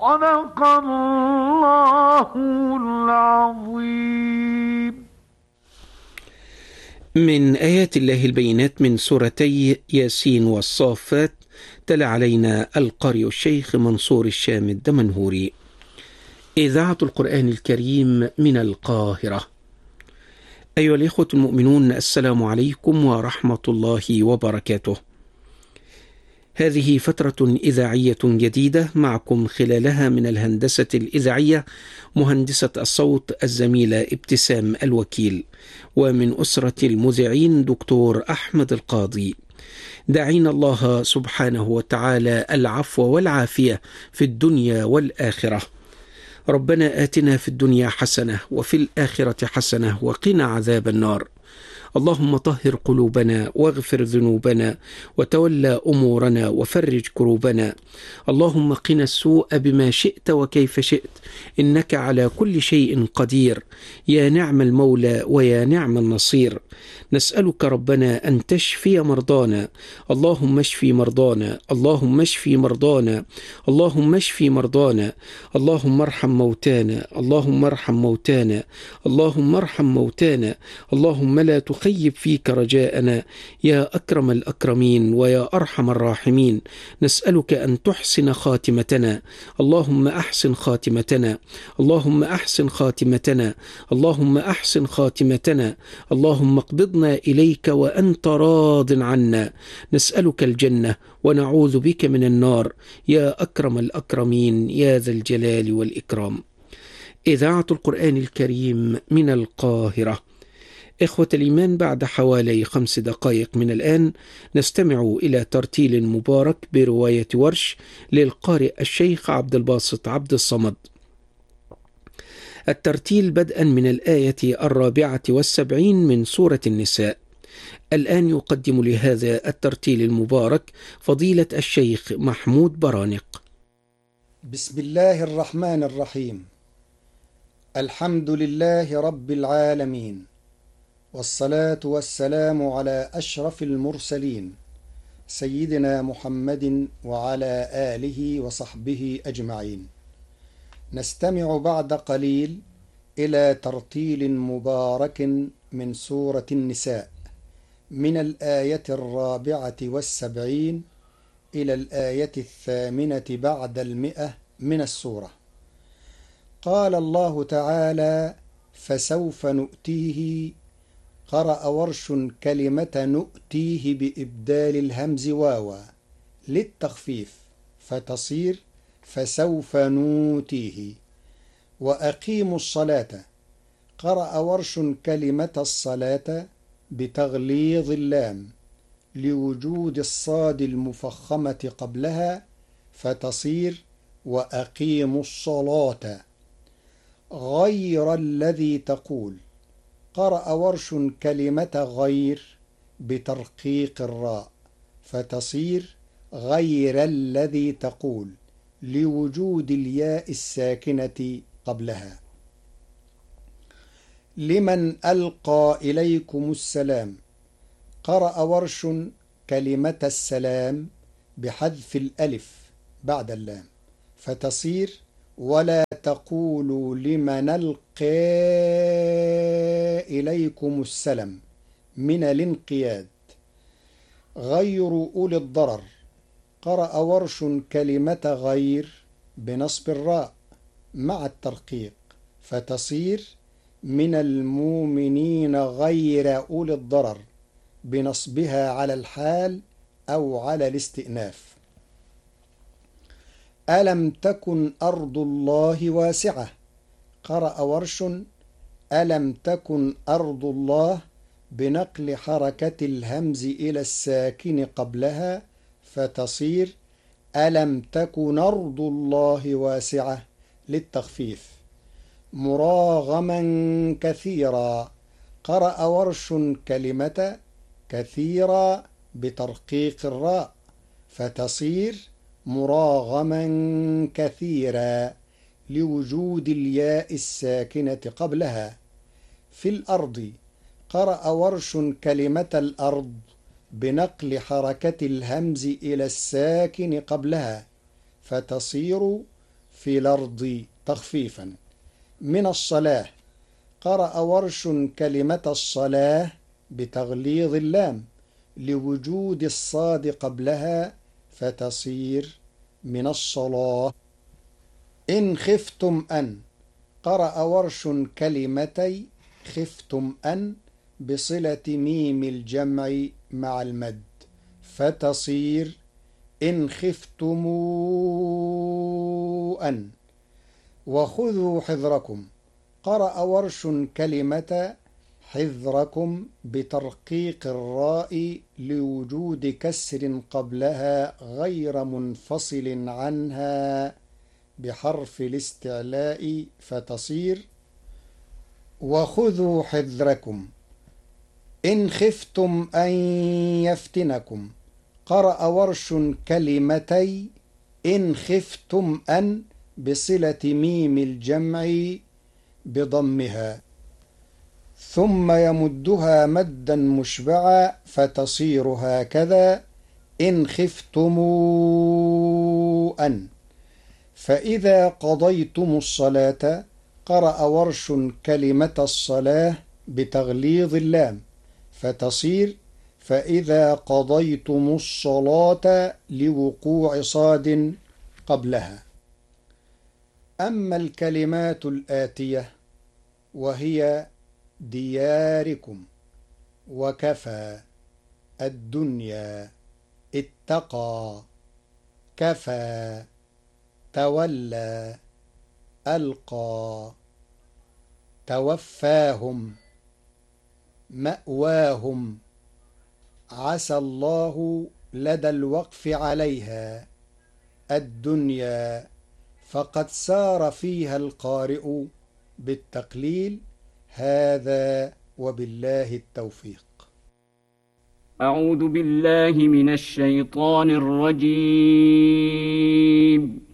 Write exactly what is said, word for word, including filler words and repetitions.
صدق الله العظيم. من آيات الله البينات من سورتي ياسين والصافات. تلا علينا القارئ الشيخ منصور الشام الدمنهوري. إذاعة القرآن الكريم من القاهرة. أيها الإخوة المؤمنون، السلام عليكم ورحمة الله وبركاته. هذه فترة إذاعية جديدة معكم خلالها من الهندسة الإذاعية مهندسة الصوت الزميلة ابتسام الوكيل، ومن أسرة المذيعين دكتور أحمد القاضي. داعين الله سبحانه وتعالى العفو والعافية في الدنيا والآخرة. ربنا آتنا في الدنيا حسنة وفي الآخرة حسنة وقنا عذاب النار. اللهم طهر قلوبنا واغفر ذنوبنا وتولى أمورنا وفرج كروبنا. اللهم قنا السوء بما شئت وكيف شئت، إنك على كل شيء قدير. يا نعم المولى ويا نعم النصير. نسألك ربنا أن تشفي مرضانا. اللهم اشفي مرضانا، اللهم اشفي مرضانا، اللهم اشفي مرضانا. اللهم ارحم موتانا، اللهم ارحم موتانا، اللهم ارحم موتانا. اللهم لا تخيب فيك رجاءنا يا أكرم الأكرمين ويا أرحم الراحمين. نسألك أن تحسن خاتمتنا. اللهم أحسن خاتمتنا، اللهم أحسن خاتمتنا، اللهم أحسن خاتمتنا. اللهم اقبضنا إليك وأنت راض عنا. نسألك الجنة ونعوذ بك من النار يا أكرم الأكرمين يا ذا الجلال والإكرام. إذاعة القرآن الكريم من القاهرة. إخوة الإيمان، بعد حوالي خمس دقائق من الآن نستمع إلى ترتيل مبارك برواية ورش للقارئ الشيخ عبد الباسط عبد الصمد. الترتيل بدءا من الآية الرابعة والسبعين من سورة النساء. الآن يقدم لهذا الترتيل المبارك فضيلة الشيخ محمود برانق. بسم الله الرحمن الرحيم. الحمد لله رب العالمين، والصلاة والسلام على أشرف المرسلين سيدنا محمد وعلى آله وصحبه أجمعين. نستمع بعد قليل إلى ترتيل مبارك من سورة النساء من الآية الرابعة والسبعين إلى الآية الثامنة بعد المئة من السورة. قال الله تعالى: فسوف نؤتيه. قرأ ورش كلمة نؤتيه بإبدال الهمز واوا للتخفيف فتصير فسوف نوتيه. وأقيموا الصلاة. قرأ ورش كلمة الصلاة بتغليظ اللام لوجود الصاد المفخمة قبلها فتصير وأقيموا الصلاة. غير الذي تقول. قرأ ورش كلمة غير بترقيق الراء فتصير غير الذي تقول لوجود الياء الساكنة قبلها. لمن ألقى إليكم السلام. قرأ ورش كلمة السلام بحذف الألف بعد اللام فتصير ولا تقولوا لمن ألقى إليكم السلام من الانقياد. غير أولي الضرر. قرأ ورش كلمة غير بنصب الراء مع الترقيق فتصير من المؤمنين غير أولي الضرر بنصبها على الحال أو على الاستئناف. ألم تكن أرض الله واسعة. قرأ ورش ألم تكن أرض الله بنقل حركة الهمز إلى الساكن قبلها فتصير ألم تكن أرض الله واسعة للتخفيف. مراغما كثيرا. قرأ ورش كلمة كثيرا بترقيق الراء فتصير مراغما كثيرا لوجود الياء الساكنة قبلها. في الأرض. قرأ ورش كلمة الأرض بنقل حركة الهمز إلى الساكن قبلها فتصير في الأرض تخفيفا. من الصلاة قرأ ورش كلمة الصلاة بتغليظ اللام لوجود الصاد قبلها فتصير من الصلاة. إن خفتم أن قرأ ورش كلمتي خفتم أن بصلة ميم الجمع مع المد فتصير إن خفتم أن. وخذوا حذركم قرأ ورش كلمة حذركم بترقيق الراء لوجود كسر قبلها غير منفصل عنها بحرف الاستعلاء فتصير وخذوا حذركم. إن خفتم أن يفتنكم قرأ ورش كلمتي إن خفتم أن بصلة ميم الجمع بضمها ثم يمدها مدا مشبعا فتصير هكذا إن خفتم أن. فإذا قضيتم الصلاة قرأ ورش كلمة الصلاة بتغليظ اللام فتصير فإذا قضيتم الصلاة لوقوع صاد قبلها. أما الكلمات الآتية وهي دياركم وكفى الدنيا اتقى كفى تولى ألقى توفاهم مأواهم عسى الله لدى الوقف عليها الدنيا فقد سار فيها القارئ بالتقليل. هذا وبالله التوفيق. أعوذ بالله من الشيطان الرجيم.